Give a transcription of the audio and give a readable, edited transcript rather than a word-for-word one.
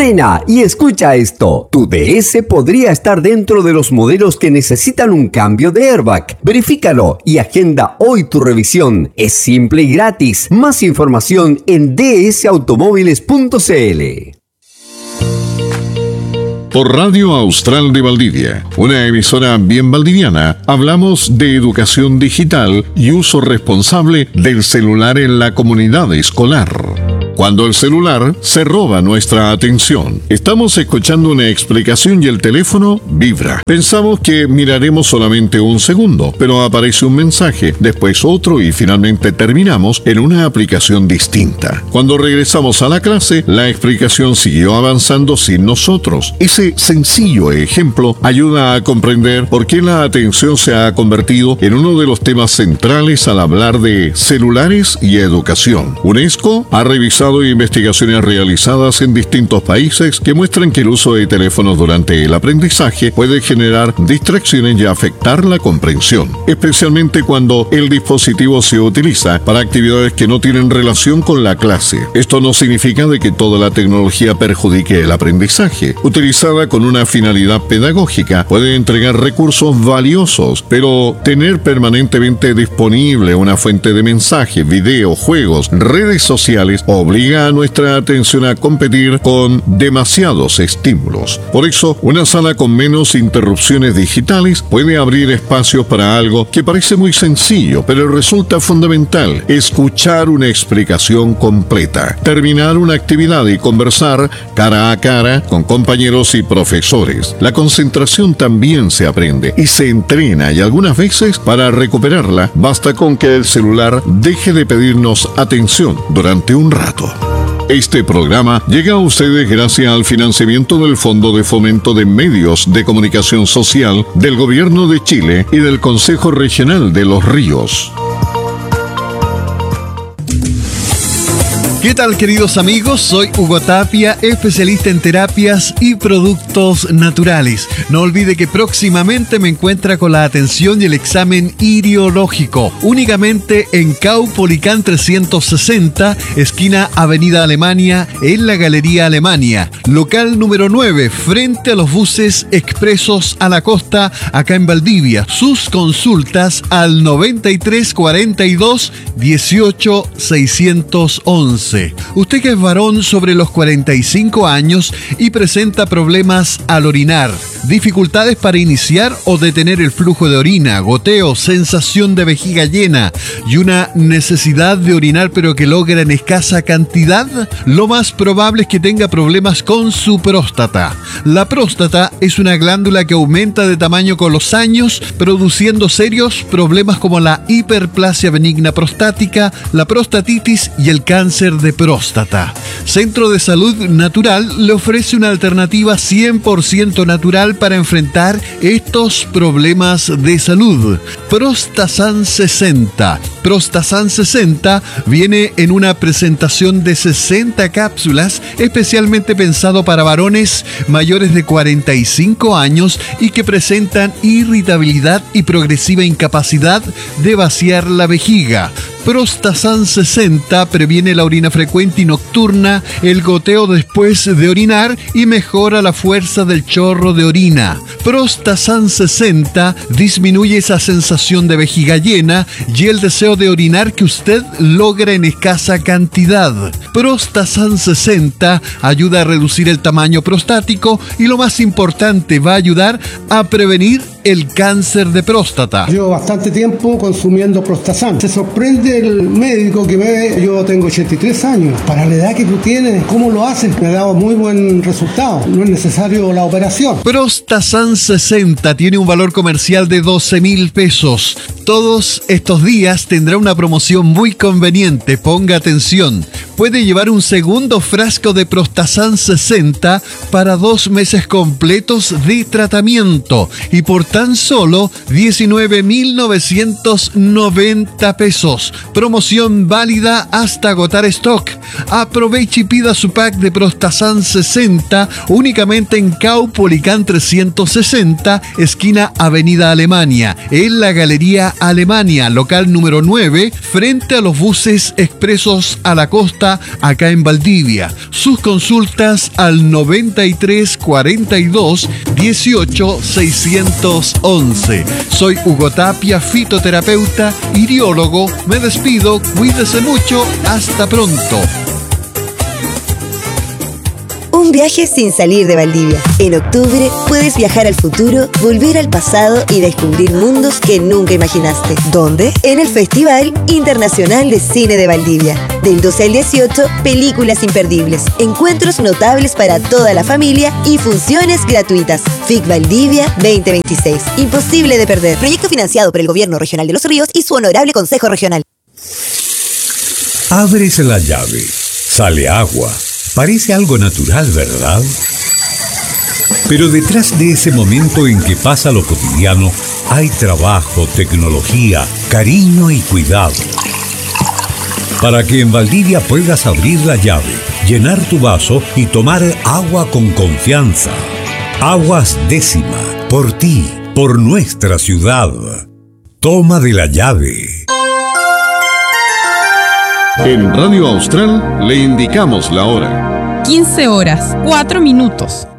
Frena y escucha esto. Tu DS podría estar dentro de los modelos que necesitan un cambio de airbag. Verifícalo y agenda hoy tu revisión. Es simple y gratis. Más información en dsautomóviles.cl. Por Radio Austral de Valdivia, una emisora bien valdiviana, hablamos de educación digital y uso responsable del celular en la comunidad escolar. Cuando el celular se roba nuestra atención, estamos escuchando una explicación y el teléfono vibra. Pensamos que miraremos solamente un segundo, pero aparece un mensaje, después otro y finalmente terminamos en una aplicación distinta. Cuando regresamos a la clase, la explicación siguió avanzando sin nosotros. Ese sencillo ejemplo ayuda a comprender por qué la atención se ha convertido en uno de los temas centrales al hablar de celulares y educación. UNESCO ha revisado investigaciones realizadas en distintos países que muestran que el uso de teléfonos durante el aprendizaje puede generar distracciones y afectar la comprensión, especialmente cuando el dispositivo se utiliza para actividades que no tienen relación con la clase. Esto no significa de que toda la tecnología perjudique el aprendizaje. Utilizada con una finalidad pedagógica puede entregar recursos valiosos, pero tener permanentemente disponible una fuente de mensajes, videos, juegos, redes sociales obliga a nuestra atención a competir con demasiados estímulos. Por eso, una sala con menos interrupciones digitales puede abrir espacios para algo que parece muy sencillo, pero resulta fundamental: escuchar una explicación completa, terminar una actividad y conversar cara a cara con compañeros y profesores. La concentración también se aprende y se entrena, y algunas veces, para recuperarla, basta con que el celular deje de pedirnos atención durante un rato. Este programa llega a ustedes gracias al financiamiento del Fondo de Fomento de Medios de Comunicación Social del Gobierno de Chile y del Consejo Regional de Los Ríos. ¿Qué tal, queridos amigos? Soy Hugo Tapia, especialista en terapias y productos naturales. No olvide que próximamente me encuentra con la atención y el examen iriológico, únicamente en Caupolicán 360, esquina Avenida Alemania, en la Galería Alemania, local número 9, frente a los buses expresos a la costa, acá en Valdivia. Sus consultas al 9342 18 611. Usted que es varón sobre los 45 años y presenta problemas al orinar, dificultades para iniciar o detener el flujo de orina, goteo, sensación de vejiga llena y una necesidad de orinar pero que logra en escasa cantidad, lo más probable es que tenga problemas con su próstata. La próstata es una glándula que aumenta de tamaño con los años, produciendo serios problemas como la hiperplasia benigna prostática, la prostatitis y el cáncer de próstata. Centro de Salud Natural le ofrece una alternativa 100% natural para enfrentar estos problemas de salud. Prostasan 60. Prostasan 60 viene en una presentación de 60 cápsulas especialmente pensado para varones mayores de 45 años y que presentan irritabilidad y progresiva incapacidad de vaciar la vejiga. Prostasan 60 previene la orina frecuente y nocturna, el goteo después de orinar y mejora la fuerza del chorro de orina. Prostasan 60 disminuye esa sensación de vejiga llena y el deseo de orinar que usted logra en escasa cantidad. Prostasan 60 ayuda a reducir el tamaño prostático y, lo más importante, va a ayudar a prevenir el cáncer de próstata. Llevo bastante tiempo consumiendo Prostasan. Se sorprende el médico que ve, yo tengo 83 años. Para la edad que tú tienes, ¿cómo lo haces? Me ha dado muy buen resultado. No es necesario la operación. Prostasan 60 tiene un valor comercial de 12.000 pesos. Todos estos días tendrá una promoción muy conveniente. Ponga atención. Puede llevar un segundo frasco de Prostasan 60 para 2 meses completos de tratamiento y por tan solo 19.990 pesos. Promoción válida hasta agotar stock. Aproveche y pida su pack de Prostasan 60 únicamente en Caupolicán 360, esquina Avenida Alemania, en la Galería Alemania, local número 9, frente a los buses expresos a la costa, fisioterapeuta acá en Valdivia. Sus consultas al 93 42 18 611. Soy Hugo Tapia, fitoterapeuta, iriólogo. Me despido, cuídese mucho, hasta pronto. Un viaje sin salir de Valdivia. En octubre puedes viajar al futuro, volver al pasado y descubrir mundos que nunca imaginaste. ¿Dónde? En el Festival Internacional de Cine de Valdivia. Del 12 al 18, películas imperdibles, encuentros notables para toda la familia y funciones gratuitas. FIC Valdivia 2026. Imposible de perder. Proyecto financiado por el Gobierno Regional de Los Ríos y su honorable Consejo Regional. Abres la llave, sale agua. Parece algo natural, ¿verdad? Pero detrás de ese momento en que pasa lo cotidiano, hay trabajo, tecnología, cariño y cuidado. Para que en Valdivia puedas abrir la llave, llenar tu vaso y tomar agua con confianza. Aguas Décima, por ti, por nuestra ciudad. Toma de la llave. En Radio Austral le indicamos la hora. 15 horas, 4 minutos.